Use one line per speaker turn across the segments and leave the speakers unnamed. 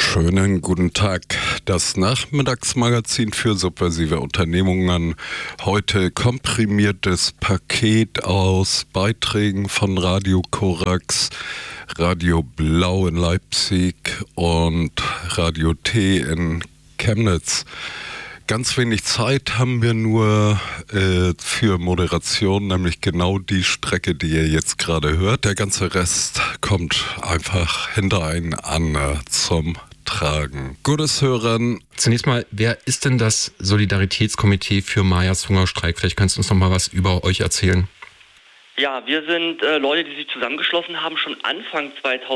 Schönen guten Tag. Das Nachmittagsmagazin für subversive Unternehmungen. Heute komprimiertes Paket aus Beiträgen von Radio Korax, Radio Blau in Leipzig und Radio T in Chemnitz. Ganz wenig Zeit haben wir nur für Moderation, nämlich genau die Strecke, die ihr jetzt gerade hört. Der ganze Rest kommt einfach hinter einen an zum Tragen. Gutes Hören.
Zunächst mal, wer ist denn das Solidaritätskomitee für Mayas Hungerstreik? Vielleicht kannst du uns noch mal was über euch erzählen.
Ja, wir sind Leute, die sich zusammengeschlossen haben, schon Anfang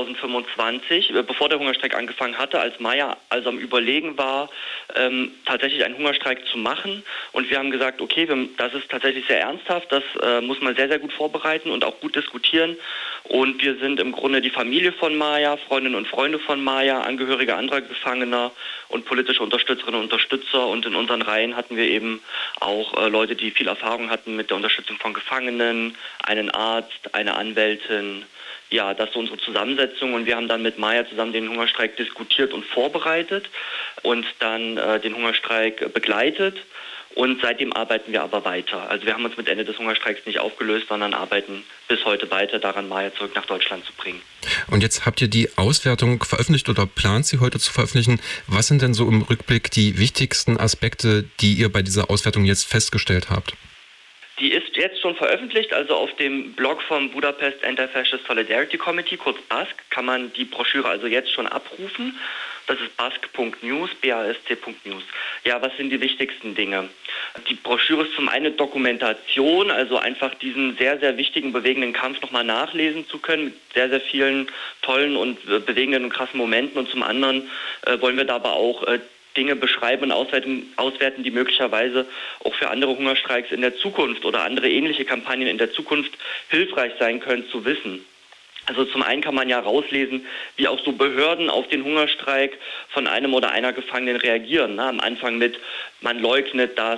2025, bevor der Hungerstreik angefangen hatte, als Maya also am Überlegen war, tatsächlich einen Hungerstreik zu machen. Und wir haben gesagt, okay, das ist tatsächlich sehr ernsthaft, das muss man sehr, sehr gut vorbereiten und auch gut diskutieren. Und wir sind im Grunde die Familie von Maya, Freundinnen und Freunde von Maya, Angehörige anderer Gefangener und politische Unterstützerinnen und Unterstützer. Und in unseren Reihen hatten wir eben auch Leute, die viel Erfahrung hatten mit der Unterstützung von Gefangenen, einen Arzt, eine Anwältin. Ja, das ist unsere Zusammensetzung und wir haben dann mit Maya zusammen den Hungerstreik diskutiert und vorbereitet und dann den Hungerstreik begleitet und seitdem arbeiten wir aber weiter. Also wir haben uns mit Ende des Hungerstreiks nicht aufgelöst, sondern arbeiten bis heute weiter daran, Maya zurück nach Deutschland zu bringen.
Und jetzt habt ihr die Auswertung veröffentlicht oder plant sie heute zu veröffentlichen. Was sind denn so im Rückblick die wichtigsten Aspekte, die ihr bei dieser Auswertung jetzt festgestellt habt?
Die ist jetzt schon veröffentlicht, also auf dem Blog vom Budapest Anti-Fascist Solidarity Committee, kurz BASK, kann man die Broschüre also jetzt schon abrufen. Das ist bask.news, BASC.news. Ja, was sind die wichtigsten Dinge? Die Broschüre ist zum einen eine Dokumentation, also einfach diesen sehr, sehr wichtigen, bewegenden Kampf nochmal nachlesen zu können, mit sehr, sehr vielen tollen und bewegenden und krassen Momenten. Und zum anderen wollen wir dabei auch Dinge beschreiben und auswerten, die möglicherweise auch für andere Hungerstreiks in der Zukunft oder andere ähnliche Kampagnen in der Zukunft hilfreich sein können zu wissen. Also zum einen kann man ja rauslesen, wie auch so Behörden auf den Hungerstreik von einem oder einer Gefangenen reagieren. Am Anfang mit, man leugnet das,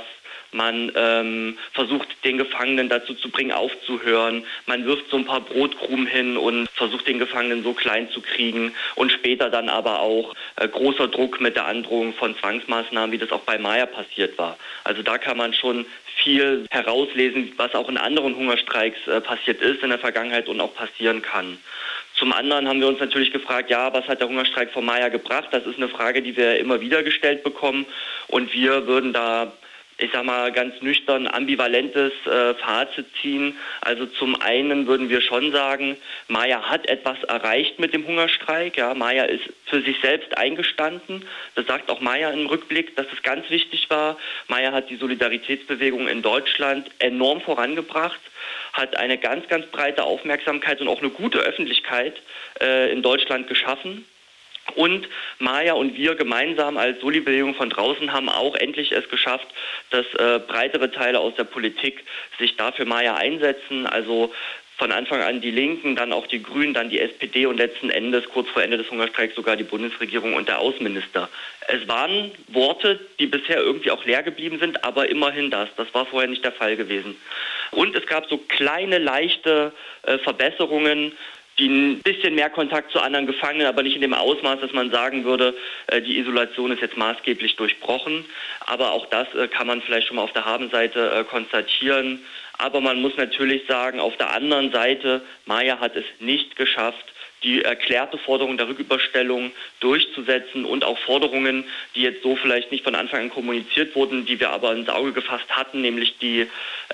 man versucht den Gefangenen dazu zu bringen, aufzuhören. Man wirft so ein paar Brotkrumen hin und versucht den Gefangenen so klein zu kriegen. Und später dann aber auch großer Druck mit der Androhung von Zwangsmaßnahmen, wie das auch bei Maya passiert war. Also da kann man schon viel herauslesen, was auch in anderen Hungerstreiks passiert ist in der Vergangenheit und auch passieren kann. Zum anderen haben wir uns natürlich gefragt, ja, was hat der Hungerstreik von Maya gebracht? Das ist eine Frage, die wir immer wieder gestellt bekommen. Und wir würden da, ich sag mal, ganz nüchtern ambivalentes Fazit ziehen. Also zum einen würden wir schon sagen, Maya hat etwas erreicht mit dem Hungerstreik. Ja, Maya ist für sich selbst eingestanden. Das sagt auch Maya im Rückblick, dass es ganz wichtig war. Maya hat die Solidaritätsbewegung in Deutschland enorm vorangebracht, hat eine ganz, ganz breite Aufmerksamkeit und auch eine gute Öffentlichkeit in Deutschland geschaffen. Und Maya und wir gemeinsam als Soli-Bewegung von draußen haben auch endlich es geschafft, dass breitere Teile aus der Politik sich dafür Maya einsetzen. Also von Anfang an die Linken, dann auch die Grünen, dann die SPD und letzten Endes kurz vor Ende des Hungerstreiks sogar die Bundesregierung und der Außenminister. Es waren Worte, die bisher irgendwie auch leer geblieben sind, aber immerhin das. Das war vorher nicht der Fall gewesen. Und es gab so kleine, leichte Verbesserungen, die ein bisschen mehr Kontakt zu anderen Gefangenen, aber nicht in dem Ausmaß, dass man sagen würde, die Isolation ist jetzt maßgeblich durchbrochen. Aber auch das kann man vielleicht schon mal auf der Habenseite konstatieren. Aber man muss natürlich sagen, auf der anderen Seite, Maya hat es nicht geschafft, die erklärte Forderung der Rücküberstellung durchzusetzen und auch Forderungen, die jetzt so vielleicht nicht von Anfang an kommuniziert wurden, die wir aber ins Auge gefasst hatten, nämlich die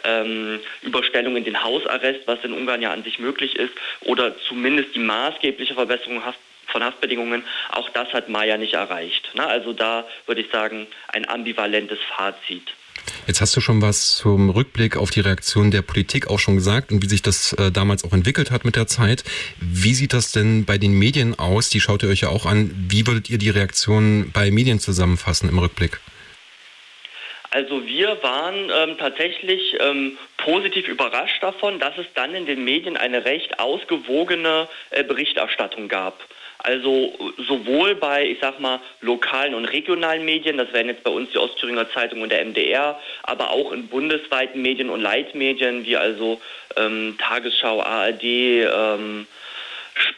Überstellung in den Hausarrest, was in Ungarn ja an sich möglich ist, oder zumindest die maßgebliche Verbesserung von Haftbedingungen, auch das hat Maya nicht erreicht. Also da würde ich sagen, ein ambivalentes Fazit.
Jetzt hast du schon was zum Rückblick auf die Reaktion der Politik auch schon gesagt und wie sich das damals auch entwickelt hat mit der Zeit. Wie sieht das denn bei den Medien aus? Die schaut ihr euch ja auch an. Wie würdet ihr die Reaktion bei Medien zusammenfassen im Rückblick?
Also wir waren tatsächlich positiv überrascht davon, dass es dann in den Medien eine recht ausgewogene Berichterstattung gab. Also sowohl bei, ich sag mal, lokalen und regionalen Medien, das wären jetzt bei uns die Ostthüringer Zeitung und der MDR, aber auch in bundesweiten Medien und Leitmedien wie also Tagesschau, ARD,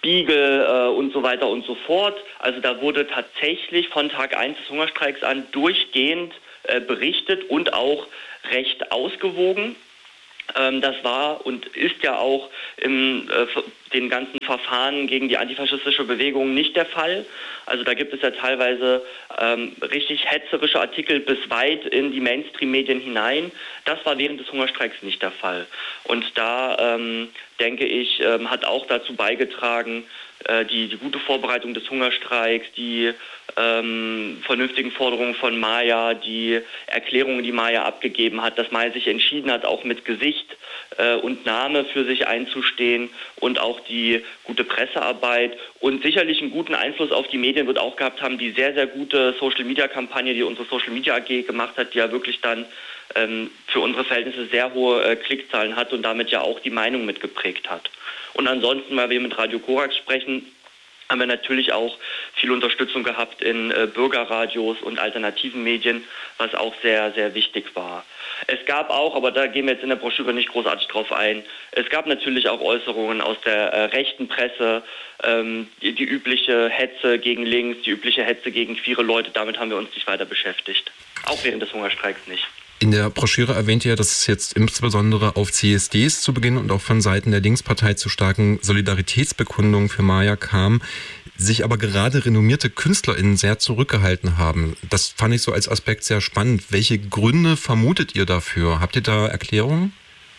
Spiegel und so weiter und so fort. Also da wurde tatsächlich von Tag 1 des Hungerstreiks an durchgehend berichtet und auch recht ausgewogen. Das war und ist ja auch in den ganzen Verfahren gegen die antifaschistische Bewegung nicht der Fall. Also da gibt es ja teilweise richtig hetzerische Artikel bis weit in die Mainstream-Medien hinein. Das war während des Hungerstreiks nicht der Fall. Und da, denke ich, hat auch dazu beigetragen, die gute Vorbereitung des Hungerstreiks, die vernünftigen Forderungen von Maya, die Erklärungen, die Maya abgegeben hat, dass Maya sich entschieden hat, auch mit Gesicht und Name für sich einzustehen und auch die gute Pressearbeit und sicherlich einen guten Einfluss auf die Medien wird auch gehabt haben, die sehr, sehr gute Social-Media-Kampagne, die unsere Social-Media AG gemacht hat, die ja wirklich dann für unsere Verhältnisse sehr hohe Klickzahlen hat und damit ja auch die Meinung mitgeprägt hat. Und ansonsten, weil wir mit Radio Korax sprechen, haben wir natürlich auch viel Unterstützung gehabt in Bürgerradios und alternativen Medien, was auch sehr, sehr wichtig war. Es gab auch, aber da gehen wir jetzt in der Broschüre nicht großartig drauf ein, es gab natürlich auch Äußerungen aus der rechten Presse, die übliche Hetze gegen links, die übliche Hetze gegen queere Leute, damit haben wir uns nicht weiter beschäftigt. Auch während des Hungerstreiks nicht.
In der Broschüre erwähnt ihr, dass es jetzt insbesondere auf CSDs zu Beginn und auch von Seiten der Linkspartei zu starken Solidaritätsbekundungen für Maya kam, sich aber gerade renommierte KünstlerInnen sehr zurückgehalten haben. Das fand ich so als Aspekt sehr spannend. Welche Gründe vermutet ihr dafür? Habt ihr da Erklärungen?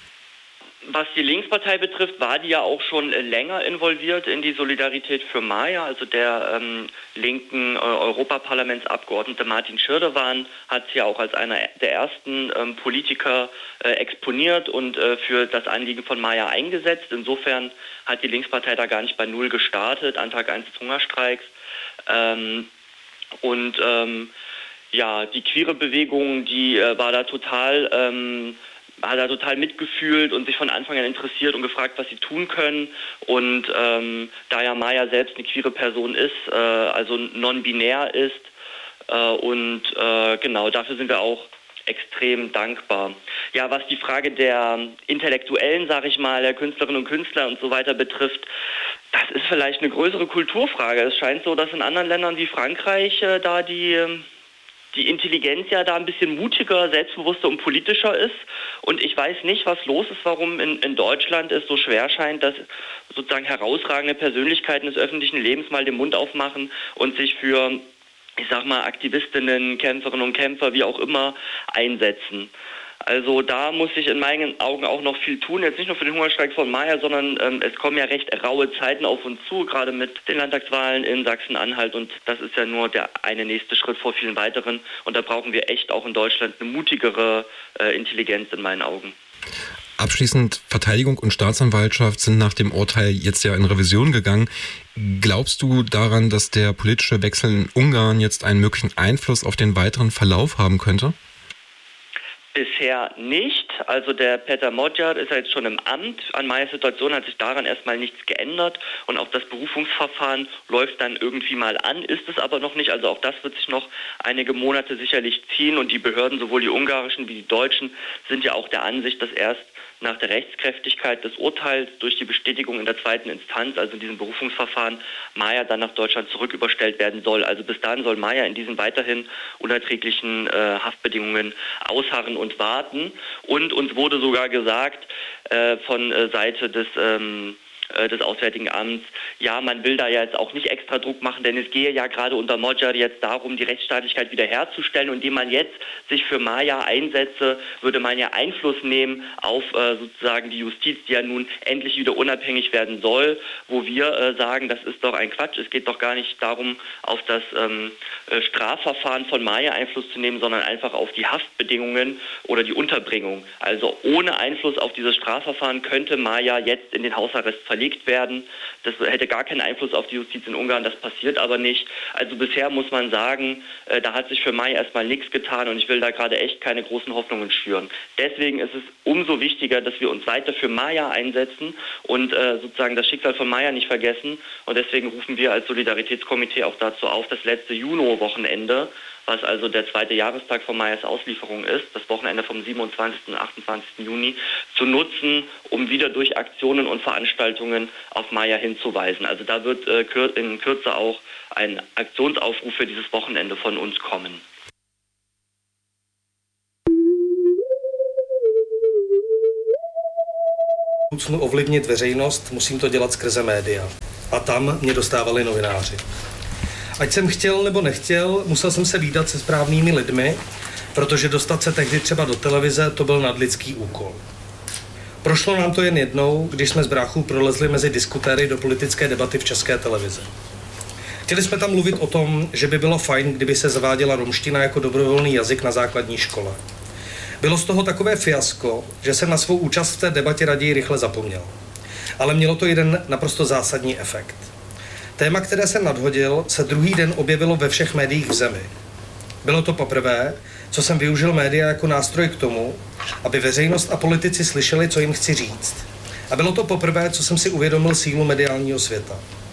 Was die Linkspartei betrifft, war die ja auch schon länger involviert in die Solidarität für Maya. Also der linken Europaparlamentsabgeordnete Martin Schirdewan hat sie ja auch als einer der ersten Politiker exponiert und für das Anliegen von Maya eingesetzt. Insofern hat die Linkspartei da gar nicht bei Null gestartet, an Tag 1 des Hungerstreiks. Ja, die queere Bewegung, die war da hat er total mitgefühlt und sich von Anfang an interessiert und gefragt, was sie tun können. Und da ja Maya selbst eine queere Person ist, also non-binär ist, genau, dafür sind wir auch extrem dankbar. Ja, was die Frage der Intellektuellen, sag ich mal, der Künstlerinnen und Künstler und so weiter betrifft, das ist vielleicht eine größere Kulturfrage. Es scheint so, dass in anderen Ländern wie Frankreich da die Intelligenz ja da ein bisschen mutiger, selbstbewusster und politischer ist. Und ich weiß nicht, was los ist, warum in Deutschland es so schwer scheint, dass sozusagen herausragende Persönlichkeiten des öffentlichen Lebens mal den Mund aufmachen und sich für, ich sag mal, Aktivistinnen, Kämpferinnen und Kämpfer, wie auch immer, einsetzen. Also da muss sich in meinen Augen auch noch viel tun, jetzt nicht nur für den Hungerstreik von Maya, sondern es kommen ja recht raue Zeiten auf uns zu, gerade mit den Landtagswahlen in Sachsen-Anhalt und das ist ja nur der eine nächste Schritt vor vielen weiteren und da brauchen wir echt auch in Deutschland eine mutigere Intelligenz in meinen Augen.
Abschließend, Verteidigung und Staatsanwaltschaft sind nach dem Urteil jetzt ja in Revision gegangen. Glaubst du daran, dass der politische Wechsel in Ungarn jetzt einen möglichen Einfluss auf den weiteren Verlauf haben könnte?
Bisher nicht. Also der Peter Magyar ist ja jetzt schon im Amt. An meiner Situation hat sich daran erstmal nichts geändert und auch das Berufungsverfahren läuft dann irgendwie mal an, ist es aber noch nicht. Also auch das wird sich noch einige Monate sicherlich ziehen und die Behörden, sowohl die ungarischen wie die deutschen, sind ja auch der Ansicht, dass erst nach der Rechtskräftigkeit des Urteils durch die Bestätigung in der zweiten Instanz, also in diesem Berufungsverfahren, Maya dann nach Deutschland zurücküberstellt werden soll. Also bis dahin soll Maya in diesen weiterhin unerträglichen Haftbedingungen ausharren und warten. Und uns wurde sogar gesagt von Seite des Auswärtigen Amts, ja, man will da ja jetzt auch nicht extra Druck machen, denn es gehe ja gerade unter Magyar jetzt darum, die Rechtsstaatlichkeit wiederherzustellen und indem man jetzt sich für Maya einsetze, würde man ja Einfluss nehmen auf sozusagen die Justiz, die ja nun endlich wieder unabhängig werden soll, wo wir sagen, das ist doch ein Quatsch, es geht doch gar nicht darum, auf das Strafverfahren von Maya Einfluss zu nehmen, sondern einfach auf die Haftbedingungen oder die Unterbringung. Also ohne Einfluss auf dieses Strafverfahren könnte Maya jetzt in den Hausarrest verlegt werden. Das hätte gar keinen Einfluss auf die Justiz in Ungarn, das passiert aber nicht. Also bisher muss man sagen, da hat sich für Maya erstmal nichts getan und ich will da gerade echt keine großen Hoffnungen schüren. Deswegen ist es umso wichtiger, dass wir uns weiter für Maya einsetzen und sozusagen das Schicksal von Maya nicht vergessen und deswegen rufen wir als Solidaritätskomitee auch dazu auf, das letzte Juno-Wochenende, was also der zweite Jahrestag von Mayas Auslieferung ist, das Wochenende vom 27. und 28. Juni, zu nutzen, um wieder durch Aktionen und Veranstaltungen Zeitungen auf Maya hinzuweisen. Also da wird in Kürze auch ein Aktionsaufruf für dieses Wochenende von uns kommen.
Musím ovlivnit veřejnost, musím to dělat skrze média. A tam mě dostávali novináři. Ať jsem chtěl nebo nechtěl, musel jsem se vídat se správnými lidmi, protože dostat se tehdy třeba do televize, to byl nadlidský úkol. Prošlo nám to jen jednou, když jsme s bráchou prolezli mezi diskutéry do politické debaty v České televizi. Chtěli jsme tam mluvit o tom, že by bylo fajn, kdyby se zaváděla romština jako dobrovolný jazyk na základní škole. Bylo z toho takové fiasko, že jsem na svou účast v té debatě raději rychle zapomněl. Ale mělo to jeden naprosto zásadní efekt. Téma, které jsem nadhodil, se druhý den objevilo ve všech médiích v zemi. Bylo to poprvé, co jsem využil média jako nástroj k tomu, aby veřejnost a politici slyšeli, co jim chci říct. A bylo to poprvé, co jsem si uvědomil sílu mediálního světa.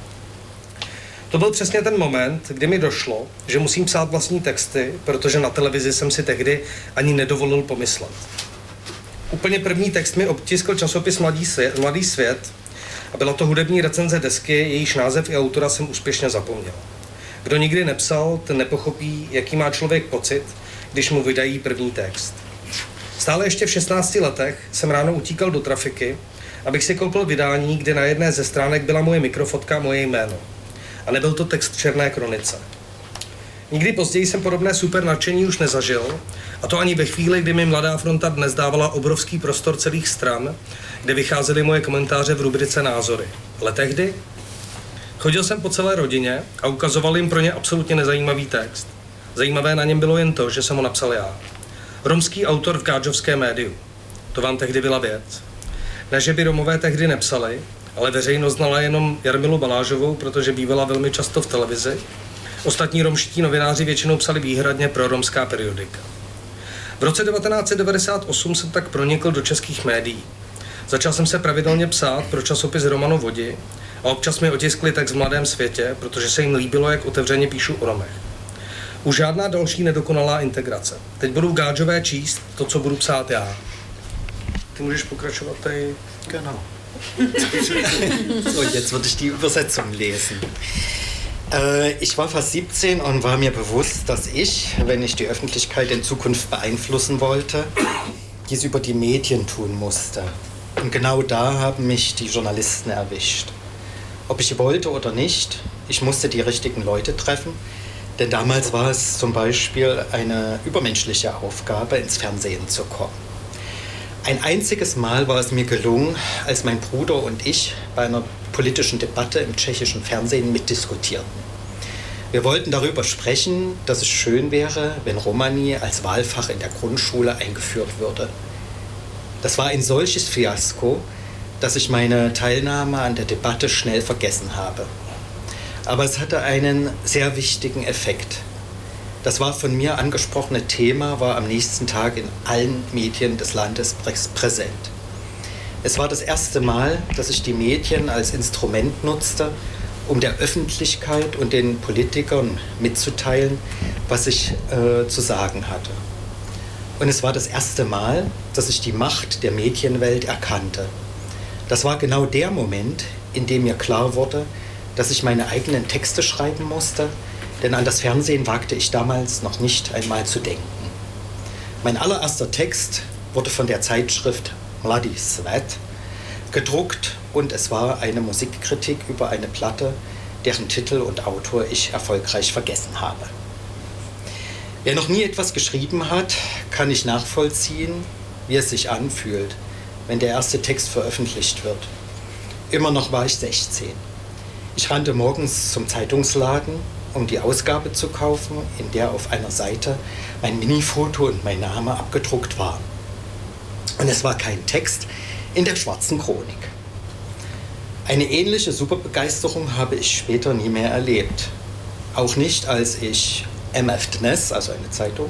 To byl přesně ten moment, kdy mi došlo, že musím psát vlastní texty, protože na televizi jsem si tehdy ani nedovolil pomyslet. Úplně první text mi obtiskl časopis Mladý svět a byla to hudební recenze desky, jejíž název i autora jsem úspěšně zapomněl. Kdo nikdy nepsal, ten nepochopí, jaký má člověk pocit, když mu vydají první text. Stále ještě v 16 letech jsem ráno utíkal do trafiky, abych si koupil vydání, kde na jedné ze stránek byla moje mikrofotka a moje jméno. A nebyl to text v černé kronice. Nikdy později jsem podobné super nadšení už nezažil, a to ani ve chvíli, kdy mi Mladá fronta dnes dávala obrovský prostor celých stran, kde vycházely moje komentáře v rubrice Názory. Ale tehdy chodil jsem po celé rodině a ukazoval jim pro ně absolutně nezajímavý text. Zajímavé na něm bylo jen to, že jsem ho napsal já. Romský autor v gáčovském médiu. To vám tehdy byla věc. Ne, že by Romové tehdy nepsali, ale veřejnost znala jenom Jarmilu Balážovou, protože bývala velmi často v televizi. Ostatní romští novináři většinou psali výhradně pro romská periodika. V roce 1998 jsem tak pronikl do českých médií. Začal jsem se pravidelně psát pro časopis Romano Vodi a občas mi otiskli text v Mladém světě, protože se jim líbilo, jak otevřeně píšu o Romech. Už žádná další nedokonalá integrace. Teď budu v Gáčové číst to, co budu psát já. Ty můžeš pokračovat tady.
Genau. So, jetzt würde ich die Übersetzung lesen. Ich war fast 17 und war mir bewusst, dass ich, wenn ich die Öffentlichkeit in Zukunft beeinflussen wollte, dies über die Medien tun musste. Und genau da haben mich die Journalisten erwischt. Ob ich wollte oder nicht, ich musste die richtigen Leute treffen, denn damals war es zum Beispiel eine übermenschliche Aufgabe, ins Fernsehen zu kommen. Ein einziges Mal war es mir gelungen, als mein Bruder und ich bei einer politischen Debatte im tschechischen Fernsehen mitdiskutierten. Wir wollten darüber sprechen, dass es schön wäre, wenn Romani als Wahlfach in der Grundschule eingeführt würde. Das war ein solches Fiasko, dass ich meine Teilnahme an der Debatte schnell vergessen habe. Aber es hatte einen sehr wichtigen Effekt. Das war von mir angesprochene Thema war am nächsten Tag in allen Medien des Landes präsent. Es war das erste Mal, dass ich die Medien als Instrument nutzte, um der Öffentlichkeit und den Politikern mitzuteilen, was ich zu sagen hatte. Und es war das erste Mal, dass ich die Macht der Medienwelt erkannte. Das war genau der Moment, in dem mir klar wurde, dass ich meine eigenen Texte schreiben musste, denn an das Fernsehen wagte ich damals noch nicht einmal zu denken. Mein allererster Text wurde von der Zeitschrift Mladý svět gedruckt und es war eine Musikkritik über eine Platte, deren Titel und Autor ich erfolgreich vergessen habe. Wer noch nie etwas geschrieben hat, kann nicht nachvollziehen, wie es sich anfühlt, wenn der erste Text veröffentlicht wird. Immer noch war ich 16. Ich rannte morgens zum Zeitungsladen, um die Ausgabe zu kaufen, in der auf einer Seite mein Minifoto und mein Name abgedruckt waren. Und es war kein Text in der schwarzen Chronik. Eine ähnliche Superbegeisterung habe ich später nie mehr erlebt. Auch nicht, als ich MF Dnes, also eine Zeitung,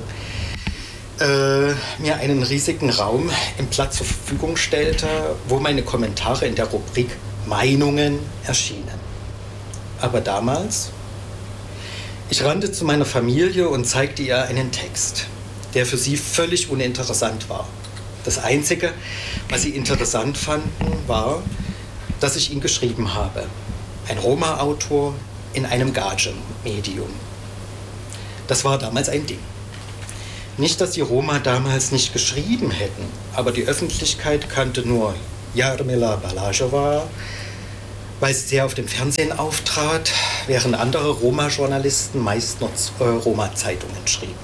mir einen riesigen Raum im Blatt zur Verfügung stellte, wo meine Kommentare in der Rubrik Meinungen erschienen. Aber damals, ich rannte zu meiner Familie und zeigte ihr einen Text, der für sie völlig uninteressant war. Das Einzige, was sie interessant fanden, war, dass ich ihn geschrieben habe. Ein Roma-Autor in einem Gage-Medium. Das war damals ein Ding. Nicht, dass die Roma damals nicht geschrieben hätten, aber die Öffentlichkeit kannte nur Jarmila Balašová, weil sie sehr auf dem Fernsehen auftrat, während andere Roma-Journalisten meist noch Roma-Zeitungen schrieben.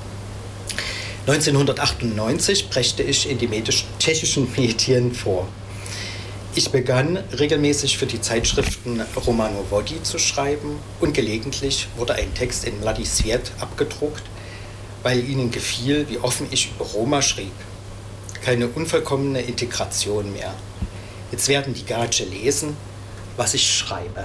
1998 brächte ich in die tschechischen Medien vor. Ich begann regelmäßig für die Zeitschriften Romano Vody zu schreiben und gelegentlich wurde ein Text in Mladý Svět abgedruckt, weil ihnen gefiel, wie offen ich über Roma schrieb. Keine unvollkommene Integration mehr. Jetzt werden die Gage lesen, was ich schreibe.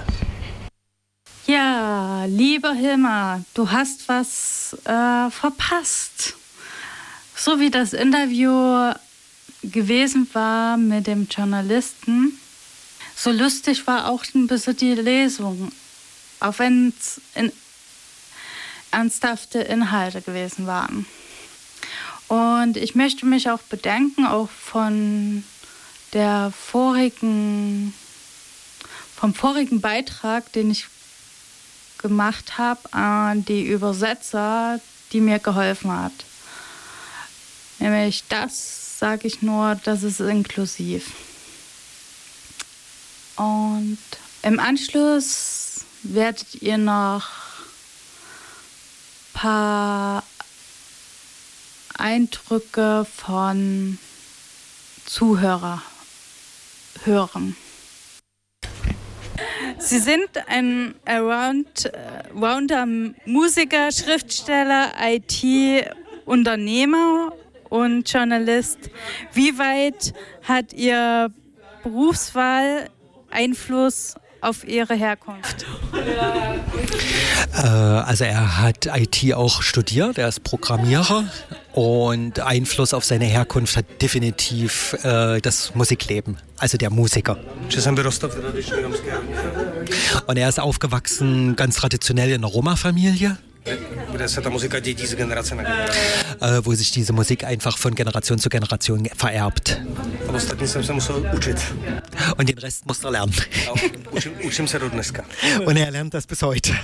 Ja, lieber Hilmar, du hast was verpasst. So wie das Interview gewesen war mit dem Journalisten, so lustig war auch ein bisschen die Lesung, auch wenn es ernsthafte Inhalte gewesen waren. Und ich möchte mich auch bedanken, auch vom vorigen Beitrag, den ich gemacht habe, an die Übersetzer, die mir geholfen hat. Nämlich das, sage ich nur, das ist inklusiv. Und im Anschluss werdet ihr noch ein paar Eindrücke von Zuhörer hören. Sie sind ein Allrounder Musiker, Schriftsteller, IT-Unternehmer und Journalist. Wie weit hat Ihr Berufswahl Einfluss auf Ihre Herkunft?
Also er hat IT auch studiert, er ist Programmierer und Einfluss auf seine Herkunft hat definitiv das Musikleben, also der Musiker. Und er ist aufgewachsen ganz traditionell in einer Roma-Familie. Wo sich diese Musik einfach von Generation zu Generation vererbt. Und den Rest muss er lernen. Und er lernt das bis heute.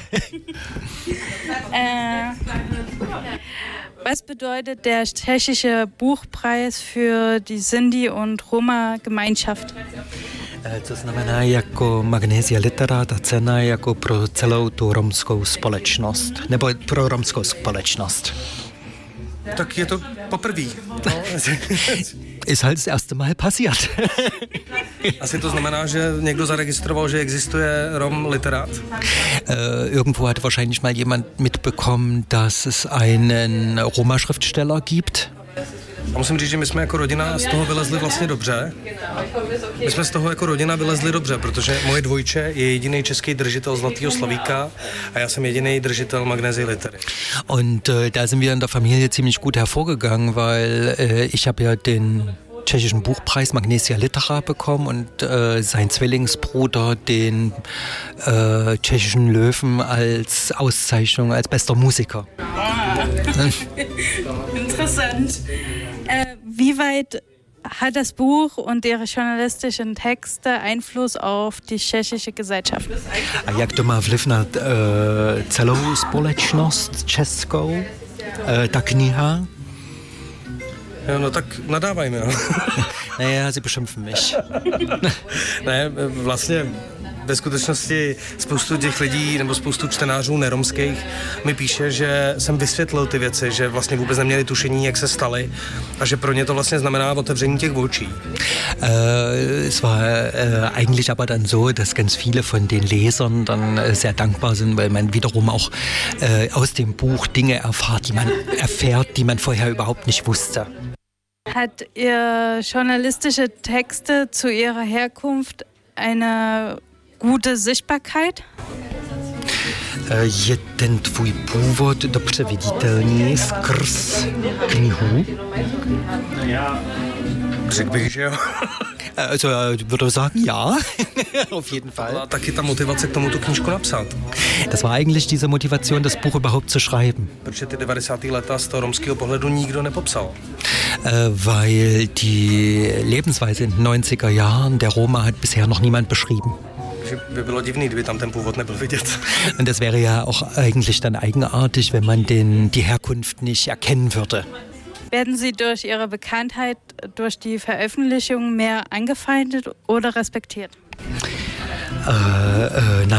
Was bedeutet der tschechische Buchpreis für die Sinti- und Roma-Gemeinschaft?
To znamená jako Magnesia Litera, ta cena jako pro celou tu romskou společnost, nebo pro romskou společnost.
Tak je to poprvé.
Ist halt das erste Mal passiert.
Asi to znamená, že někdo zaregistroval, že existuje Rom literát.
Irgendwo hat wahrscheinlich mal jemand mitbekommen, dass es einen Roma-Schriftsteller gibt.
A musím říct, že my jsme jako rodina z toho vylezli vlastně dobře. My jsme z toho jako rodina vylezli dobře, protože moje dvojče je jediný český držitel Zlatého slavíka a já jsem jediný držitel Magnesie Litery.
Und da sind wir in der Familie ziemlich gut hervorgegangen, weil ich habe ja den tschechischen Buchpreis Magnesia Litera bekommen und sein Zwillingsbruder den tschechischen Löwen als Auszeichnung als bester Musiker.
Interessant. Wie weit hat das Buch und Ihre journalistischen Texte Einfluss auf die tschechische Gesellschaft?
A jak to má vliv na celou společnost českou, ta kniha?
No tak nadávajme, no.
Naja, sie beschimpfen mich.
Ne, vlastně ve skutečnosti spoustu těch lidí nebo spoustu čtenářů neromských mi píše, že jsem vysvětlil ty věci, že vlastně vůbec neměli tušení, jak se staly a že pro ně to vlastně znamená otevření těch očí.
Es war eigentlich aber dann so, dass ganz viele von den Lesern dann sehr dankbar sind, weil man wiederum auch aus dem Buch Dinge erfährt, die man vorher überhaupt nicht wusste.
Hat Ihr journalistische Texte zu Ihrer Herkunft eine gute Sichtbarkeit?
Je ten tvůj původ dobře viditelný skrz knihu?
Řekl bych, že jo.
Also würde sagen, ja, auf jeden Fall.
Byla taky ta motivace k tomu tu knížku napsat.
Das war eigentlich diese Motivation, das Buch überhaupt zu schreiben.
Protože ty 90. leta z toho romského pohledu nikdo nepopsal.
Weil die Lebensweise in den 90er Jahren der Roma hat bisher noch niemand beschrieben.
Že by bylo divný, kdyby tam ten původ nebyl vidět.
Und das wäre ja auch eigentlich dann eigenartig, wenn man die Herkunft nicht erkennen würde.
Werden Sie durch Ihre Bekanntheit, durch die Veröffentlichung mehr angefeindet oder respektiert?
Nein.